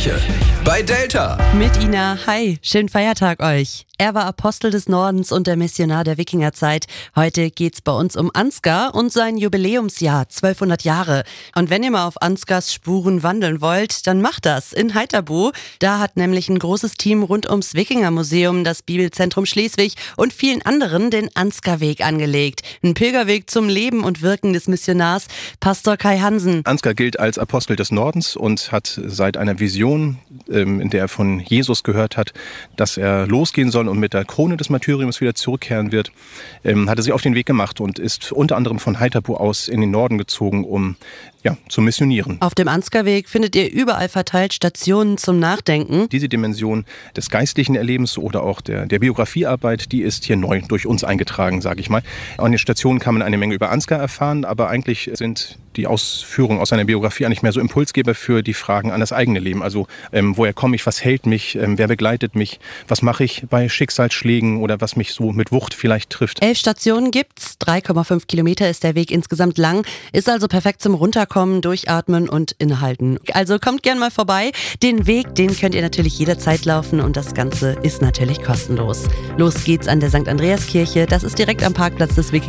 Kirche bei Delta. Mit Ina, hi, schönen Feiertag euch. Er war Apostel des Nordens und der Missionar der Wikingerzeit. Heute geht's bei uns um Ansgar und sein Jubiläumsjahr, 1200 Jahre. Und wenn ihr mal auf Ansgars Spuren wandeln wollt, dann macht das in Heiterbu. Da hat nämlich ein großes Team rund ums Wikingermuseum, das Bibelzentrum Schleswig und vielen anderen den Ansgarweg angelegt. Ein Pilgerweg zum Leben und Wirken des Missionars. Pastor Kai Hansen. Ansgar gilt als Apostel des Nordens und hat seit einer Vision, in der er von Jesus gehört hat, dass er losgehen soll und mit der Krone des Martyriums wieder zurückkehren wird, hat er sich auf den Weg gemacht und ist unter anderem von Heiterbu aus in den Norden gezogen, um zu missionieren. Auf dem Ansgarweg findet ihr überall verteilt Stationen zum Nachdenken. Diese Dimension des geistlichen Erlebens oder auch der Biografiearbeit, die ist hier neu durch uns eingetragen, sage ich mal. An den Stationen kann man eine Menge über Ansgar erfahren, aber eigentlich sind die Ausführungen aus seiner Biografie eigentlich mehr so Impulsgeber für die Fragen an das eigene Leben. Also woher komme ich, was hält mich, wer begleitet mich, was mache ich bei Schicksalsschlägen oder was mich so mit Wucht vielleicht trifft. 11 Stationen gibt's, 3,5 Kilometer ist der Weg insgesamt lang, ist also perfekt zum Runterkommen, Durchatmen und Innehalten. Also kommt gern mal vorbei. Den Weg, den könnt ihr natürlich jederzeit laufen und das Ganze ist natürlich kostenlos. Los geht's an der St. Andreas Kirche, das ist direkt am Parkplatz des Wikinger